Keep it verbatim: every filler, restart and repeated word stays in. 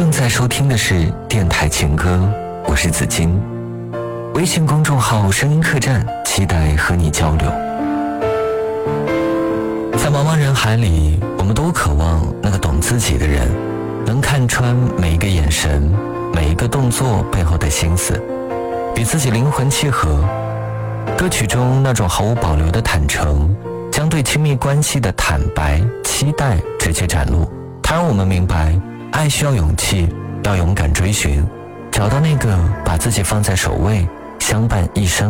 正在收听的是电台情歌，我是子金。微信公众号声音客栈，期待和你交流。在茫茫人海里，我们都渴望那个懂自己的人，能看穿每一个眼神，每一个动作背后的心思，与自己灵魂契合。歌曲中那种毫无保留的坦诚，将对亲密关系的坦白期待直接展露。它让我们明白，爱需要勇气，要勇敢追寻，找到那个把自己放在首位，相伴一生